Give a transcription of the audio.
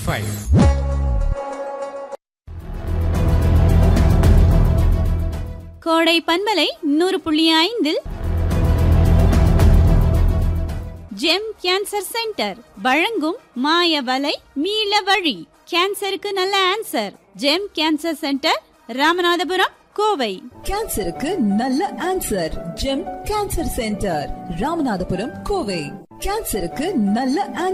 5. கோடை பண்பலை 100.5 GeM cancer centre வழங்கும் மாய வலை மீள வழி. கேன்சருக்கு நல்ல answer. GeM cancer centre, Ramanathapuram, Kovai. கேன்சருக்கு நல்ல answer. GeM cancer centre, Ramanathapuram, Kovai. கேன்சருக்கு நல்ல